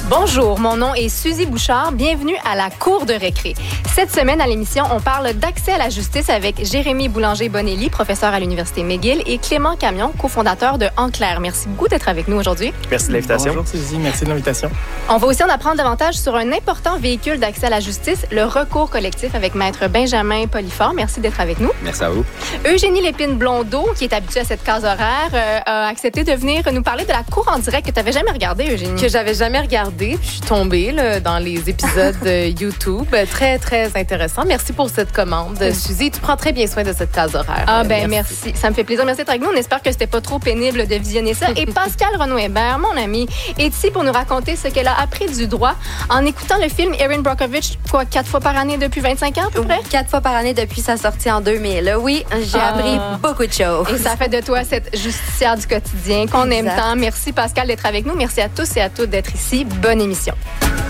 Bonjour, mon nom est Suzy Bouchard. Bienvenue à la Cour de récré. Cette semaine, à l'émission, on parle d'accès à la justice avec Jérémy Boulanger-Bonelli, professeur à l'Université McGill, et Clément Camion, cofondateur de En Clair. Merci beaucoup d'être avec nous aujourd'hui. Merci de l'invitation. Bonjour Suzy, merci de l'invitation. On va aussi en apprendre davantage sur un important véhicule d'accès à la justice, le recours collectif avec Maître Benjamin Polyfort. Merci d'être avec nous. Merci à vous. Eugénie Lépine-Blondeau, qui est habituée à cette case horaire, a accepté de venir nous parler de la Cour en direct que tu n'avais jamais regardée, Eugénie. Que j'avais jamais regardé. Je suis tombée là, dans les épisodes YouTube. Très, très intéressant. Merci pour cette commande. Suzy, tu prends très bien soin de cette case horaire. Ah ben merci. Ça me fait plaisir. Merci d'être avec nous. On espère que c'était pas trop pénible de visionner ça. Et Pascal Renaud-Hébert, mon ami, est ici pour nous raconter ce qu'elle a appris du droit en écoutant le film Erin Brockovich, 4 fois par année depuis 25 ans à peu près? 4 fois par année depuis sa sortie en 2000. Oui, j'ai appris beaucoup de choses. Et ça fait de toi cette justicière du quotidien qu'on aime tant. Merci Pascal d'être avec nous. Merci à tous et à toutes d'être ici. Bonne émission.